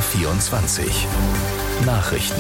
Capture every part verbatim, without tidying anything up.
vierundzwanzig Nachrichten.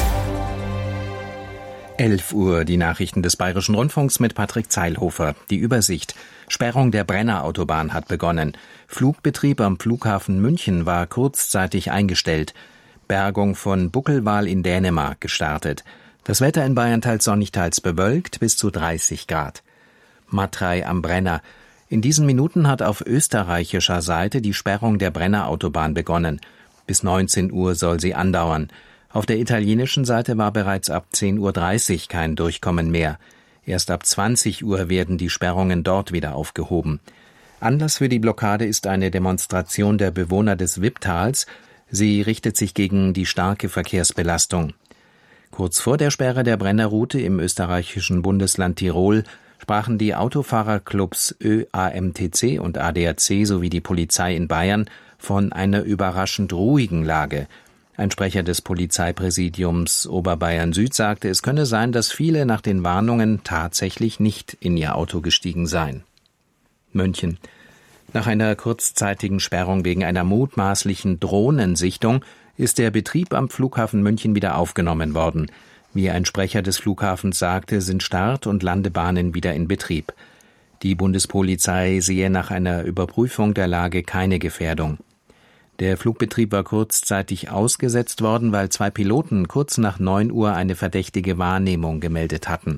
elf Uhr, die Nachrichten des Bayerischen Rundfunks mit Patrick Zeilhofer. Die Übersicht. Sperrung der Brenner-Autobahn hat begonnen. Flugbetrieb am Flughafen München war kurzzeitig eingestellt. Bergung von Buckelwal in Dänemark gestartet. Das Wetter in Bayern teils sonnig, teils bewölkt, bis zu dreißig Grad. Matrei am Brenner. In diesen Minuten hat auf österreichischer Seite die Sperrung der Brenner-Autobahn begonnen. Bis neunzehn Uhr soll sie andauern. Auf der italienischen Seite war bereits ab zehn Uhr dreißig kein Durchkommen mehr. Erst ab zwanzig Uhr werden die Sperrungen dort wieder aufgehoben. Anlass für die Blockade ist eine Demonstration der Bewohner des Wipptals. Sie richtet sich gegen die starke Verkehrsbelastung. Kurz vor der Sperre der Brennerroute im österreichischen Bundesland Tirol sprachen die Autofahrerclubs ÖAMTC und A D A C sowie die Polizei in Bayern von einer überraschend ruhigen Lage. Ein Sprecher des Polizeipräsidiums Oberbayern Süd sagte, es könne sein, dass viele nach den Warnungen tatsächlich nicht in ihr Auto gestiegen seien. München. Nach einer kurzzeitigen Sperrung wegen einer mutmaßlichen Drohnensichtung ist der Betrieb am Flughafen München wieder aufgenommen worden. Wie ein Sprecher des Flughafens sagte, sind Start- und Landebahnen wieder in Betrieb. Die Bundespolizei sehe nach einer Überprüfung der Lage keine Gefährdung. Der Flugbetrieb war kurzzeitig ausgesetzt worden, weil zwei Piloten kurz nach neun Uhr eine verdächtige Wahrnehmung gemeldet hatten.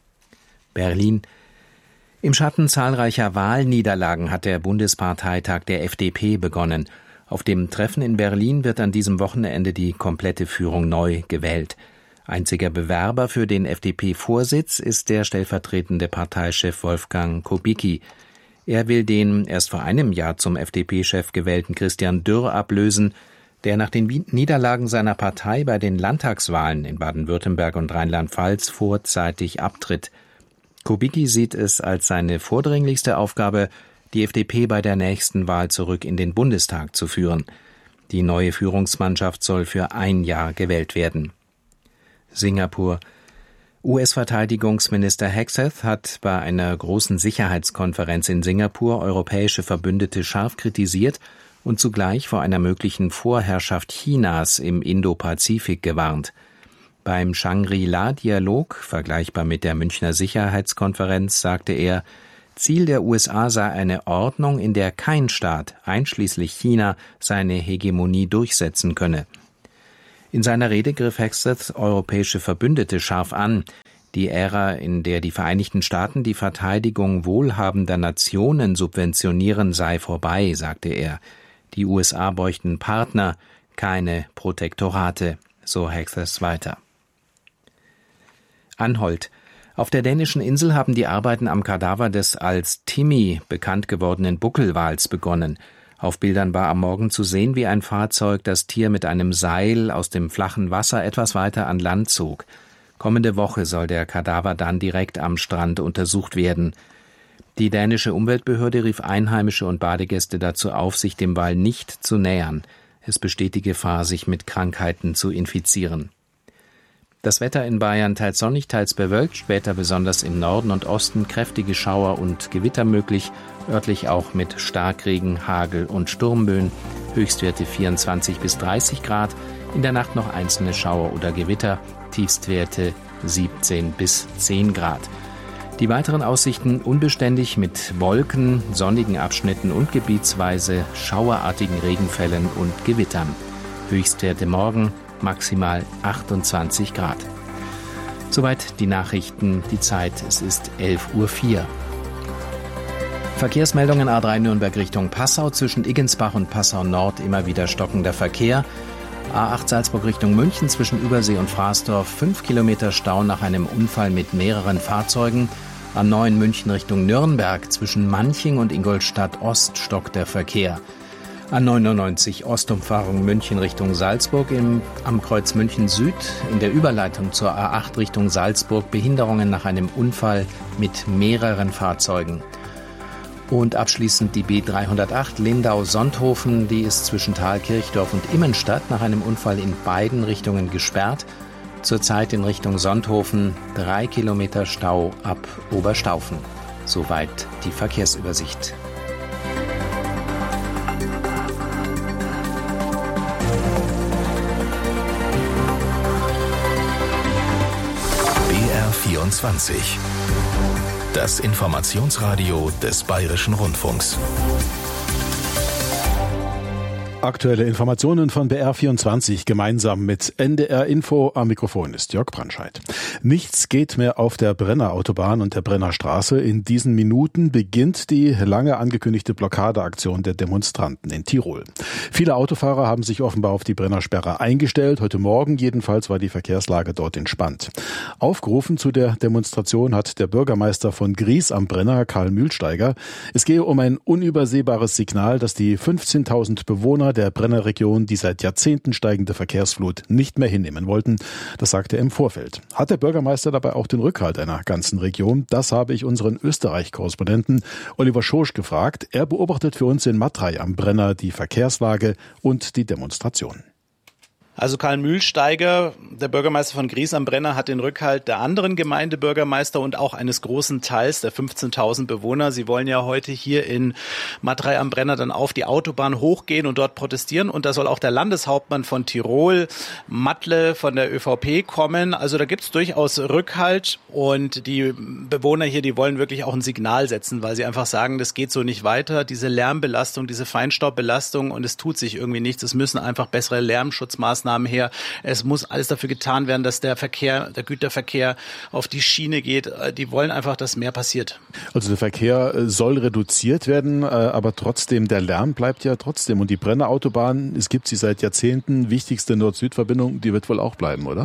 Berlin. Im Schatten zahlreicher Wahlniederlagen hat der Bundesparteitag der F D P begonnen. Auf dem Treffen in Berlin wird an diesem Wochenende die komplette Führung neu gewählt. Einziger Bewerber für den F D P-Vorsitz ist der stellvertretende Parteichef Wolfgang Kubicki. Er will den erst vor einem Jahr zum F D P-Chef gewählten Christian Dürr ablösen, der nach den Niederlagen seiner Partei bei den Landtagswahlen in Baden-Württemberg und Rheinland-Pfalz vorzeitig abtritt. Kubicki sieht es als seine vordringlichste Aufgabe, die F D P bei der nächsten Wahl zurück in den Bundestag zu führen. Die neue Führungsmannschaft soll für ein Jahr gewählt werden. Singapur. U S-Verteidigungsminister Hegseth hat bei einer großen Sicherheitskonferenz in Singapur europäische Verbündete scharf kritisiert und zugleich vor einer möglichen Vorherrschaft Chinas im Indo-Pazifik gewarnt. Beim Shangri-La-Dialog, vergleichbar mit der Münchner Sicherheitskonferenz, sagte er, Ziel der U S A sei eine Ordnung, in der kein Staat, einschließlich China, seine Hegemonie durchsetzen könne. In seiner Rede griff Hegseth europäische Verbündete scharf an. Die Ära, in der die Vereinigten Staaten die Verteidigung wohlhabender Nationen subventionieren, sei vorbei, sagte er. Die U S A bräuchten Partner, keine Protektorate, so Hegseth weiter. Anholt. Auf der dänischen Insel haben die Arbeiten am Kadaver des als Timmy bekannt gewordenen Buckelwals begonnen. Auf Bildern war am Morgen zu sehen, wie ein Fahrzeug das Tier mit einem Seil aus dem flachen Wasser etwas weiter an Land zog. Kommende Woche soll der Kadaver dann direkt am Strand untersucht werden. Die dänische Umweltbehörde rief Einheimische und Badegäste dazu auf, sich dem Wal nicht zu nähern. Es besteht die Gefahr, sich mit Krankheiten zu infizieren. Das Wetter in Bayern teils sonnig, teils bewölkt, später besonders im Norden und Osten kräftige Schauer und Gewitter möglich, örtlich auch mit Starkregen, Hagel und Sturmböen, Höchstwerte vierundzwanzig bis dreißig Grad, in der Nacht noch einzelne Schauer oder Gewitter, Tiefstwerte siebzehn bis zehn Grad. Die weiteren Aussichten unbeständig mit Wolken, sonnigen Abschnitten und gebietsweise schauerartigen Regenfällen und Gewittern. Höchstwerte morgen maximal achtundzwanzig Grad. Soweit die Nachrichten, die Zeit, es ist elf Uhr vier. Verkehrsmeldungen A drei Nürnberg Richtung Passau, zwischen Iggensbach und Passau Nord immer wieder stockender Verkehr. A acht Salzburg Richtung München, zwischen Übersee und Fraßdorf fünf Kilometer Stau nach einem Unfall mit mehreren Fahrzeugen. A neun München Richtung Nürnberg, zwischen Manching und Ingolstadt Ost stockt der Verkehr. A neunundneunzig Ostumfahrung München Richtung Salzburg im, am Kreuz München Süd in der Überleitung zur A acht Richtung Salzburg Behinderungen nach einem Unfall mit mehreren Fahrzeugen. Und abschließend die B dreihundertacht Lindau-Sonthofen, die ist zwischen Thalkirchdorf und Immenstadt nach einem Unfall in beiden Richtungen gesperrt. Zurzeit in Richtung Sonthofen drei Kilometer Stau ab Oberstaufen. Soweit die Verkehrsübersicht. vierundzwanzig. Das Informationsradio des Bayerischen Rundfunks. Aktuelle Informationen von B R vierundzwanzig gemeinsam mit N D R Info. Am Mikrofon ist Jörg Brandscheid. Nichts geht mehr auf der Brenner Autobahn und der Brenner Straße. In diesen Minuten beginnt die lange angekündigte Blockadeaktion der Demonstranten in Tirol. Viele Autofahrer haben sich offenbar auf die Brennersperre eingestellt. Heute Morgen jedenfalls war die Verkehrslage dort entspannt. Aufgerufen zu der Demonstration hat der Bürgermeister von Gries am Brenner, Karl Mühlsteiger. Es gehe um ein unübersehbares Signal, dass die fünfzehntausend Bewohner der Brennerregion die seit Jahrzehnten steigende Verkehrsflut nicht mehr hinnehmen wollten. Das sagte er im Vorfeld. Hat der Bürgermeister dabei auch den Rückhalt einer ganzen Region? Das habe ich unseren Österreich-Korrespondenten Oliver Schosch gefragt. Er beobachtet für uns in Matrei am Brenner die Verkehrslage und die Demonstration. Also Karl Mühlsteiger, der Bürgermeister von Gries am Brenner, hat den Rückhalt der anderen Gemeindebürgermeister und auch eines großen Teils der fünfzehntausend Bewohner. Sie wollen ja heute hier in Matrei am Brenner dann auf die Autobahn hochgehen und dort protestieren. Und da soll auch der Landeshauptmann von Tirol, Matle von der ÖVP, kommen. Also da gibt's durchaus Rückhalt und die Bewohner hier, die wollen wirklich auch ein Signal setzen, weil sie einfach sagen, das geht so nicht weiter. Diese Lärmbelastung, diese Feinstaubbelastung und es tut sich irgendwie nichts. Es müssen einfach bessere Lärmschutzmaßnahmen her. Es muss alles dafür getan werden, dass der Verkehr, der Güterverkehr auf die Schiene geht. Die wollen einfach, dass mehr passiert. Also der Verkehr soll reduziert werden, aber trotzdem, der Lärm bleibt ja trotzdem. Und die Brenner Autobahn, es gibt sie seit Jahrzehnten, wichtigste Nord-Süd-Verbindung, die wird wohl auch bleiben, oder?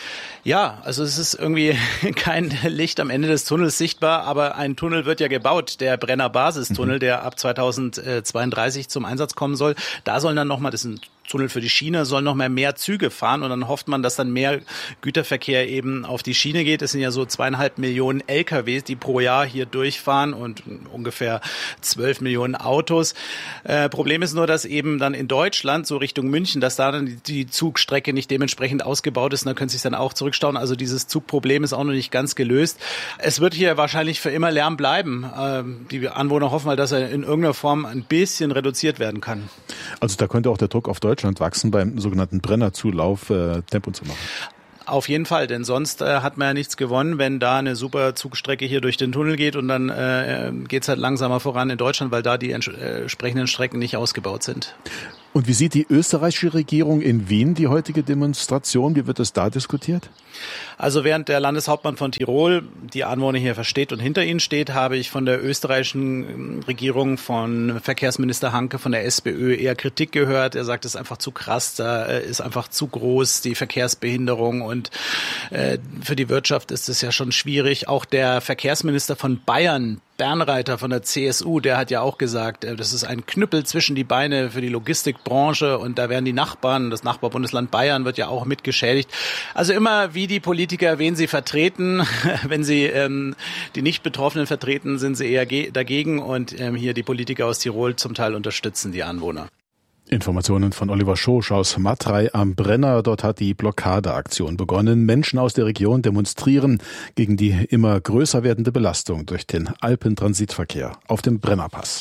Ja, also es ist irgendwie kein Licht am Ende des Tunnels sichtbar, aber ein Tunnel wird ja gebaut, der Brenner Basistunnel, der ab zweitausendzweiunddreißig zum Einsatz kommen soll. Da sollen dann nochmal, das ist ein Tunnel für die Schiene, sollen noch mehr, mehr Züge fahren und dann hofft man, dass dann mehr Güterverkehr eben auf die Schiene geht. Es sind ja so zweieinhalb Millionen L K Ws, die pro Jahr hier durchfahren und ungefähr zwölf Millionen Autos. Äh, Problem ist nur, dass eben dann in Deutschland, so Richtung München, dass da dann die, die Zugstrecke nicht dementsprechend ausgebaut ist und da könnte sich dann auch zurückstauen. Also dieses Zugproblem ist auch noch nicht ganz gelöst. Es wird hier wahrscheinlich für immer Lärm bleiben. Ähm, die Anwohner hoffen mal, dass er in irgendeiner Form ein bisschen reduziert werden kann. Also da könnte auch der Druck auf Deutschland Deutschland wachsen, beim sogenannten Brennerzulauf äh, Tempo zu machen. Auf jeden Fall, denn sonst äh, hat man ja nichts gewonnen, wenn da eine super Zugstrecke hier durch den Tunnel geht und dann äh, geht's halt langsamer voran in Deutschland, weil da die ents- äh, entsprechenden Strecken nicht ausgebaut sind. Und wie sieht die österreichische Regierung in Wien die heutige Demonstration? Wie wird das da diskutiert? Also während der Landeshauptmann von Tirol die Anwohner hier versteht und hinter ihnen steht, habe ich von der österreichischen Regierung, von Verkehrsminister Hanke, von der SPÖ eher Kritik gehört. Er sagt, es ist einfach zu krass, da ist einfach zu groß die Verkehrsbehinderung und äh, für die Wirtschaft ist es ja schon schwierig. Auch der Verkehrsminister von Bayern, Bernreiter von der C S U, der hat ja auch gesagt, das ist ein Knüppel zwischen die Beine für die Logistikbranche und da werden die Nachbarn, das Nachbarbundesland Bayern wird ja auch mitgeschädigt. Also immer wie die Politiker, wen sie vertreten, wenn sie ähm, die Nicht-Betroffenen vertreten, sind sie eher ge- dagegen und ähm, hier die Politiker aus Tirol zum Teil unterstützen die Anwohner. Informationen von Oliver Schosch aus Matrei am Brenner. Dort hat die Blockadeaktion begonnen. Menschen aus der Region demonstrieren gegen die immer größer werdende Belastung durch den Alpentransitverkehr auf dem Brennerpass.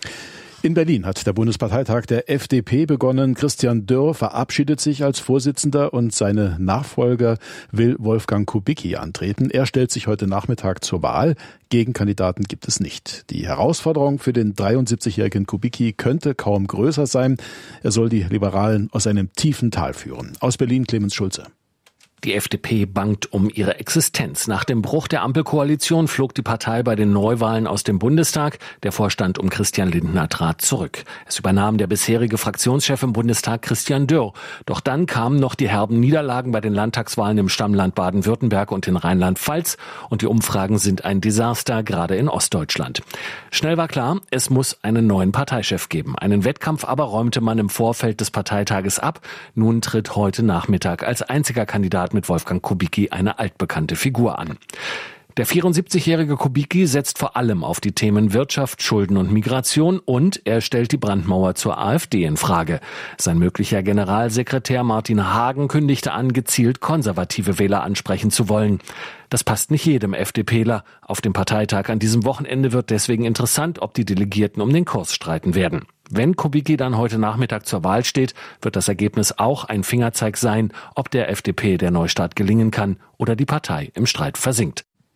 In Berlin hat der Bundesparteitag der F D P begonnen. Christian Dürr verabschiedet sich als Vorsitzender und seine Nachfolger will Wolfgang Kubicki antreten. Er stellt sich heute Nachmittag zur Wahl. Gegenkandidaten gibt es nicht. Die Herausforderung für den dreiundsiebzigjährigen Kubicki könnte kaum größer sein. Er soll die Liberalen aus einem tiefen Tal führen. Aus Berlin Clemens Schulze. Die F D P bangt um ihre Existenz. Nach dem Bruch der Ampelkoalition flog die Partei bei den Neuwahlen aus dem Bundestag. Der Vorstand um Christian Lindner trat zurück. Es übernahm der bisherige Fraktionschef im Bundestag Christian Dürr. Doch dann kamen noch die herben Niederlagen bei den Landtagswahlen im Stammland Baden-Württemberg und in Rheinland-Pfalz. Und die Umfragen sind ein Desaster, gerade in Ostdeutschland. Schnell war klar, es muss einen neuen Parteichef geben. Einen Wettkampf aber räumte man im Vorfeld des Parteitages ab. Nun tritt heute Nachmittag als einziger Kandidat mit Wolfgang Kubicki eine altbekannte Figur an. Der vierundsiebzigjährige Kubicki setzt vor allem auf die Themen Wirtschaft, Schulden und Migration und er stellt die Brandmauer zur AfD in Frage. Sein möglicher Generalsekretär Martin Hagen kündigte an, gezielt konservative Wähler ansprechen zu wollen. Das passt nicht jedem FDPler. Auf dem Parteitag an diesem Wochenende wird deswegen interessant, ob die Delegierten um den Kurs streiten werden. Wenn Kubicki dann heute Nachmittag zur Wahl steht, wird das Ergebnis auch ein Fingerzeig sein, ob der F D P der Neustart gelingen kann oder die Partei im Streit versinkt.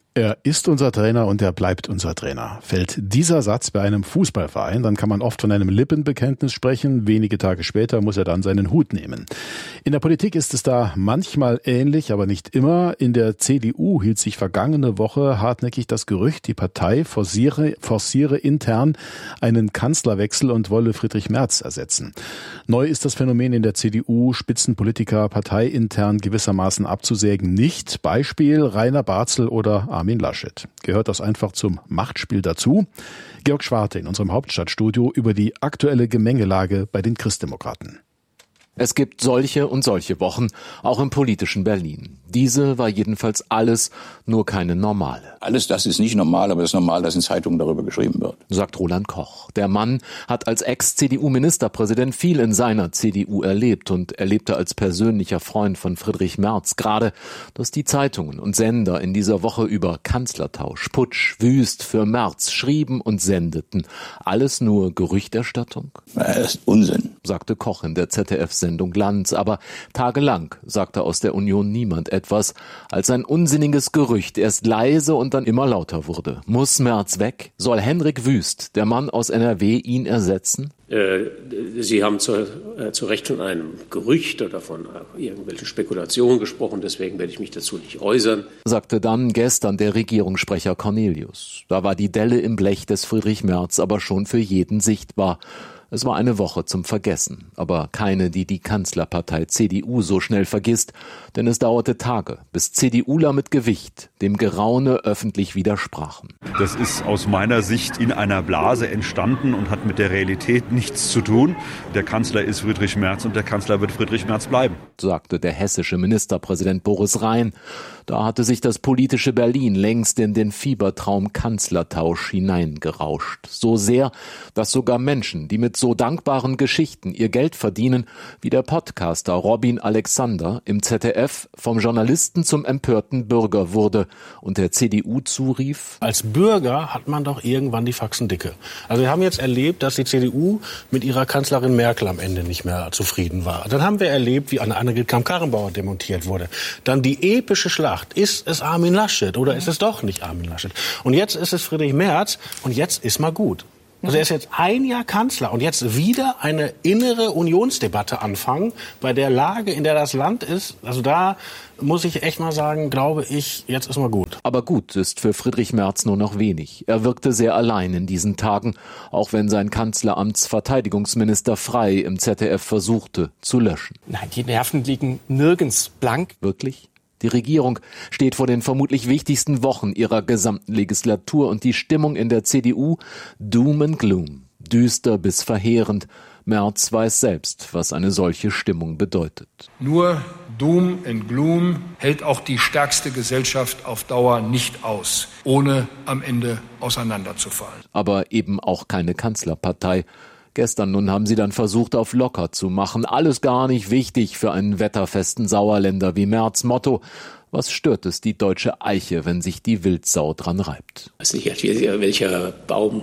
Er ist unser Trainer und er bleibt unser Trainer. Fällt dieser Satz bei einem Fußballverein, dann kann man oft von einem Lippenbekenntnis sprechen. Wenige Tage später muss er dann seinen Hut nehmen. In der Politik ist es da manchmal ähnlich, aber nicht immer. In der C D U hielt sich vergangene Woche hartnäckig das Gerücht, die Partei forciere, forciere intern einen Kanzlerwechsel und wolle Friedrich Merz ersetzen. Neu ist das Phänomen in der C D U, Spitzenpolitiker parteiintern gewissermaßen abzusägen, nicht. Beispiel Rainer Barzel oder Armin Laschet. Gehört das einfach zum Machtspiel dazu? Georg Schwarte in unserem Hauptstadtstudio über die aktuelle Gemengelage bei den Christdemokraten. Es gibt solche und solche Wochen, auch im politischen Berlin. Diese war jedenfalls alles, nur keine normale. Alles das ist nicht normal, aber es ist normal, dass in Zeitungen darüber geschrieben wird, sagt Roland Koch. Der Mann hat als Ex-C D U-Ministerpräsident viel in seiner C D U erlebt und erlebte als persönlicher Freund von Friedrich Merz gerade, dass die Zeitungen und Sender in dieser Woche über Kanzlertausch, Putsch, Wüst für Merz schrieben und sendeten. Alles nur Gerüchterstattung? Das ist Unsinn, sagte Koch in der Z D F-Sendung Lanz. Aber tagelang sagte aus der Union niemand etwas, als ein unsinniges Gerücht erst leise und dann immer lauter wurde. Muss Merz weg? Soll Henrik Wüst, der Mann aus N R W, ihn ersetzen? Sie haben zu, äh, zu Recht von einem Gerücht oder von äh, irgendwelchen Spekulationen gesprochen, deswegen werde ich mich dazu nicht äußern, sagte dann gestern der Regierungssprecher Cornelius. Da war die Delle im Blech des Friedrich Merz aber schon für jeden sichtbar. Es war eine Woche zum Vergessen, aber keine, die die Kanzlerpartei C D U so schnell vergisst, denn es dauerte Tage, bis CDUler mit Gewicht dem Geraune öffentlich widersprachen. Das ist aus meiner Sicht in einer Blase entstanden und hat mit der Realität nichts zu tun. Der Kanzler ist Friedrich Merz und der Kanzler wird Friedrich Merz bleiben, sagte der hessische Ministerpräsident Boris Rhein. Da hatte sich das politische Berlin längst in den Fiebertraum Kanzlertausch hineingerauscht. So sehr, dass sogar Menschen, die mit so dankbaren Geschichten ihr Geld verdienen, wie der Podcaster Robin Alexander im Z D F vom Journalisten zum empörten Bürger wurde und der C D U zurief: Als Bürger hat man doch irgendwann die Faxen dicke. Also wir haben jetzt erlebt, dass die C D U mit ihrer Kanzlerin Merkel am Ende nicht mehr zufrieden war. Dann haben wir erlebt, wie Annegret Kramp-Karrenbauer demontiert wurde. Dann die epische Schlacht. Ist es Armin Laschet oder ist es doch nicht Armin Laschet? Und jetzt ist es Friedrich Merz und jetzt ist mal gut. Also er ist jetzt ein Jahr Kanzler und jetzt wieder eine innere Unionsdebatte anfangen, bei der Lage, in der das Land ist. Also da muss ich echt mal sagen, glaube ich, jetzt ist mal gut. Aber gut ist für Friedrich Merz nur noch wenig. Er wirkte sehr allein in diesen Tagen, auch wenn sein Kanzleramtsverteidigungsminister Frey im Z D F versuchte zu löschen. Nein, die Nerven liegen nirgends blank. Wirklich? Die Regierung steht vor den vermutlich wichtigsten Wochen ihrer gesamten Legislatur und die Stimmung in der C D U Doom and Gloom, düster bis verheerend. Merz weiß selbst, was eine solche Stimmung bedeutet. Nur Doom and Gloom hält auch die stärkste Gesellschaft auf Dauer nicht aus, ohne am Ende auseinanderzufallen. Aber eben auch keine Kanzlerpartei. Gestern nun haben sie dann versucht, auf locker zu machen. Alles gar nicht wichtig für einen wetterfesten Sauerländer wie Merz. Motto: Was stört es die deutsche Eiche, wenn sich die Wildsau dran reibt? Ich weiß nicht, welcher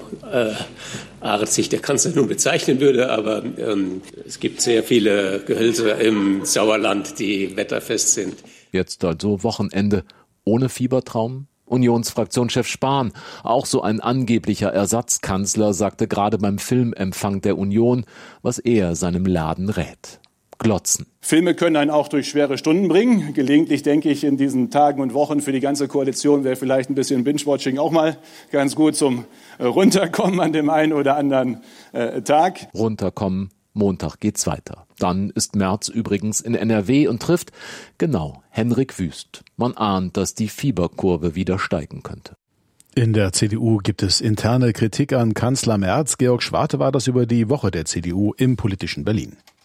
Baumart sich der Kanzler nun bezeichnen würde, aber ähm, es gibt sehr viele Gehölze im Sauerland, die wetterfest sind. Jetzt also Wochenende ohne Fiebertraum? Unionsfraktionschef Spahn, auch so ein angeblicher Ersatzkanzler, sagte gerade beim Filmempfang der Union, was er seinem Laden rät: Glotzen. Filme können einen auch durch schwere Stunden bringen. Gelegentlich denke ich, in diesen Tagen und Wochen für die ganze Koalition wäre vielleicht ein bisschen Binge-Watching auch mal ganz gut zum Runterkommen an dem einen oder anderen äh, Tag. Runterkommen. Montag geht's weiter. Dann ist Merz übrigens in N R W und trifft, genau, Henrik Wüst. Man ahnt, dass die Fieberkurve wieder steigen könnte. In der C D U gibt es interne Kritik an Kanzler Merz. Georg Schwarte war das über die Woche der C D U im politischen Berlin.